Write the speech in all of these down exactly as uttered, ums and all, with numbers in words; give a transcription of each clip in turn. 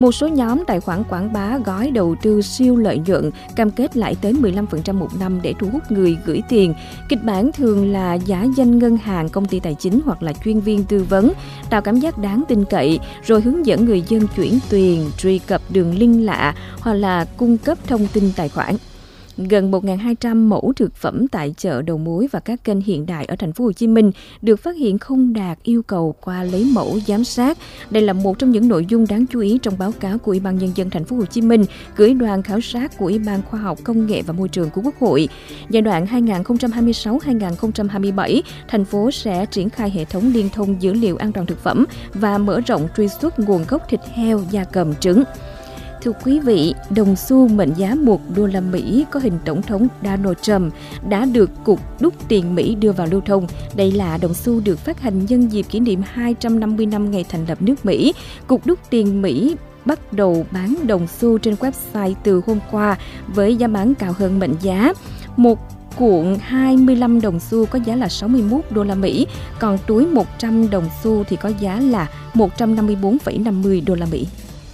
Một số nhóm tài khoản quảng bá gói đầu tư siêu lợi nhuận, cam kết lãi tới mười lăm phần trăm một năm để thu hút người gửi tiền. Kịch bản thường là giả danh ngân hàng, công ty tài chính hoặc là chuyên viên tư vấn, tạo cảm giác đáng tin cậy, rồi hướng dẫn người dân chuyển tiền, truy cập đường link lạ hoặc là cung cấp thông tin tài khoản. Gần một nghìn hai trăm mẫu thực phẩm tại chợ đầu mối và các kênh hiện đại ở thành phố Hồ Chí Minh được phát hiện không đạt yêu cầu qua lấy mẫu giám sát. Đây là một trong những nội dung đáng chú ý trong báo cáo của Ủy ban Nhân dân thành phố Hồ Chí Minh gửi đoàn khảo sát của Ủy ban Khoa học, Công nghệ và Môi trường của Quốc hội. Giai đoạn hai nghìn không trăm hai mươi sáu đến hai nghìn không trăm hai mươi bảy, thành phố sẽ triển khai hệ thống liên thông dữ liệu an toàn thực phẩm và mở rộng truy xuất nguồn gốc thịt heo, gia cầm, trứng. Thưa quý vị, đồng xu mệnh giá một đô la Mỹ có hình tổng thống Donald Trump đã được Cục Đúc Tiền Mỹ đưa vào lưu thông. Đây là đồng xu được phát hành nhân dịp kỷ niệm hai trăm năm mươi năm ngày thành lập nước Mỹ. Cục Đúc Tiền Mỹ bắt đầu bán đồng xu trên website từ hôm qua với giá bán cao hơn mệnh giá. Một cuộn hai mươi lăm đồng xu có giá là sáu mươi mốt đô la Mỹ, còn túi một trăm đồng xu thì có giá là một trăm năm mươi tư phẩy năm mươi đô la Mỹ.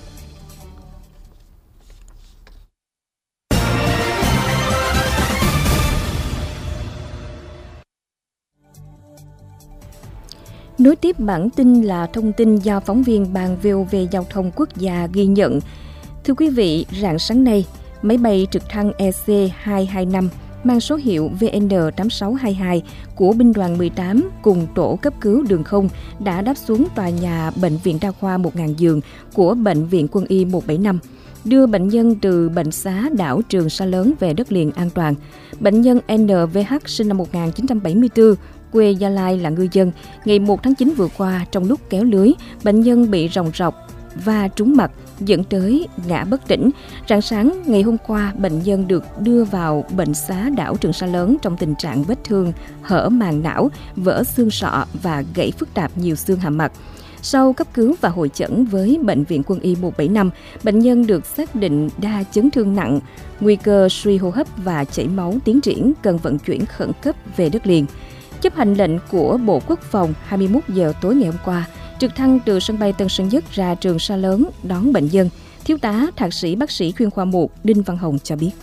Nối tiếp bản tin là thông tin do phóng viên Ban vê o vê Giao thông Quốc gia ghi nhận. Thưa quý vị, rạng sáng nay, máy bay trực thăng E C hai hai năm mang số hiệu V N tám sáu hai hai của Binh đoàn mười tám cùng tổ cấp cứu đường không đã đáp xuống tòa nhà Bệnh viện Đa khoa một nghìn giường của Bệnh viện Quân y một bảy năm, đưa bệnh nhân từ bệnh xá đảo Trường Sa Lớn về đất liền an toàn. Bệnh nhân N V H sinh năm một nghìn chín trăm bảy mươi tư, quê Gia Lai là ngư dân. Ngày một tháng chín vừa qua, trong lúc kéo lưới, bệnh nhân bị ròng rọc và trúng mặt, dẫn tới ngã bất tỉnh. Rạng sáng ngày hôm qua, bệnh nhân được đưa vào bệnh xá đảo Trường Sa Lớn trong tình trạng vết thương, hở màng não, vỡ xương sọ và gãy phức tạp nhiều xương hàm mặt. Sau cấp cứu và hội chẩn với Bệnh viện Quân y một bảy năm, bệnh nhân được xác định đa chấn thương nặng, nguy cơ suy hô hấp và chảy máu tiến triển, cần vận chuyển khẩn cấp về đất liền. Chấp hành lệnh của Bộ Quốc phòng, hai mươi mốt giờ tối ngày hôm qua, trực thăng từ sân bay Tân Sơn Nhất ra Trường Sa Lớn đón bệnh nhân. Thiếu tá Thạc sĩ bác sĩ chuyên khoa một Đinh Văn Hồng cho biết.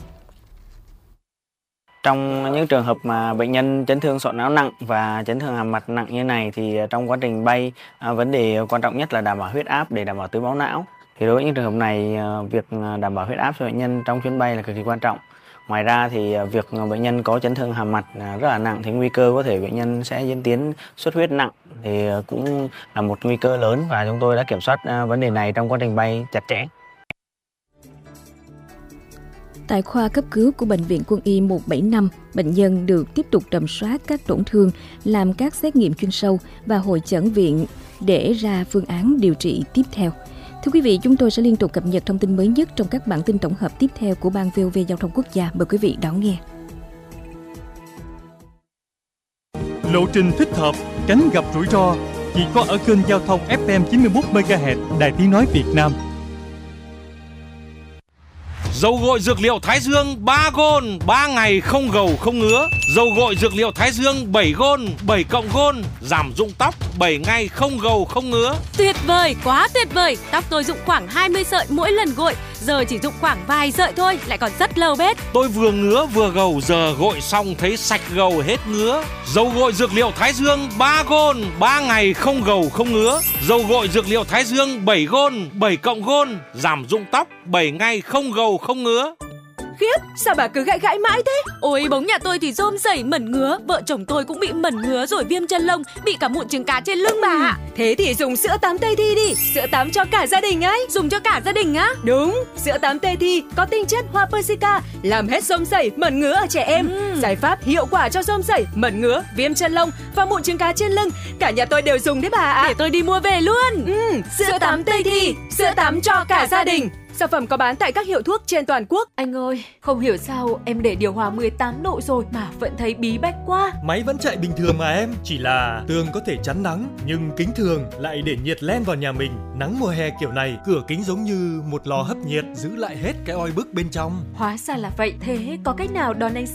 Trong những trường hợp mà bệnh nhân chấn thương sọ não nặng và chấn thương hàm mặt nặng như này thì trong quá trình bay, à, vấn đề quan trọng nhất là đảm bảo huyết áp để đảm bảo tưới máu não. Thì đối với những trường hợp này, việc đảm bảo huyết áp cho bệnh nhân trong chuyến bay là cực kỳ quan trọng. Ngoài ra thì việc bệnh nhân có chấn thương hàm mặt rất là nặng thì nguy cơ có thể bệnh nhân sẽ diễn tiến xuất huyết nặng thì cũng là một nguy cơ lớn, và chúng tôi đã kiểm soát vấn đề này trong quá trình bay chặt chẽ. Tại khoa cấp cứu của Bệnh viện Quân y một bảy năm, bệnh nhân được tiếp tục tầm soát các tổn thương, làm các xét nghiệm chuyên sâu và hội chẩn viện để ra phương án điều trị tiếp theo. Thưa quý vị, chúng tôi sẽ liên tục cập nhật thông tin mới nhất trong các bản tin tổng hợp tiếp theo của Ban vê o vê Giao thông Quốc gia. Mời quý vị đón nghe. Lộ trình thích hợp, tránh gặp rủi ro chỉ có ở kênh giao thông ép em chín mươi mốt mê ga héc Đài Tiếng nói Việt Nam. Dầu gội dược liệu Thái Dương ba gôn, ba ngày không gầu không ngứa. Dầu gội dược liệu Thái Dương bảy gôn, bảy cộng gôn, giảm rụng tóc, bảy ngày không gầu không ngứa. Tuyệt vời, quá tuyệt vời. Tóc tôi rụng khoảng hai mươi sợi mỗi lần gội, giờ chỉ rụng khoảng vài sợi thôi, lại còn rất lâu bết. Tôi vừa ngứa vừa gầu, giờ gội xong thấy sạch gầu hết ngứa. Dầu gội dược liệu Thái Dương ba gôn, ba ngày không gầu không ngứa. Dầu gội dược liệu Thái Dương bảy gôn, bảy cộng gôn, giảm rụng tóc, bảy ngày không gầu không ngứa. Khiếp, sao bà cứ gãi gãi mãi thế? Ôi, bóng nhà tôi thì rôm rẩy mẩn ngứa, vợ chồng tôi cũng bị mẩn ngứa rồi viêm chân lông, bị cả mụn trứng cá trên lưng bà ạ. Thế thì dùng sữa tắm Tây Thi đi, sữa tắm cho cả gia đình ấy. Dùng cho cả gia đình á? Đúng, sữa tắm Tây Thi có tinh chất hoa persica, làm hết rôm rẩy, mẩn ngứa ở trẻ em. Ừ. Giải pháp hiệu quả cho rôm rẩy, mẩn ngứa, viêm chân lông và mụn trứng cá trên lưng. Cả nhà tôi đều dùng đấy bà ạ. Để tôi đi mua về luôn. Ừ, sữa, sữa tắm Tây Thi, sữa tắm cho cả gia đình. Sản phẩm có bán tại các hiệu thuốc trên toàn quốc. Anh ơi, không hiểu sao em để điều hòa mười tám độ rồi mà vẫn thấy bí bách quá. Máy vẫn chạy bình thường mà em. Chỉ là tường có thể chắn nắng, nhưng kính thường lại để nhiệt len vào nhà mình. Nắng mùa hè kiểu này, cửa kính giống như một lò hấp nhiệt, giữ lại hết cái oi bức bên trong. Hóa ra là vậy. Thế có cách nào đón ánh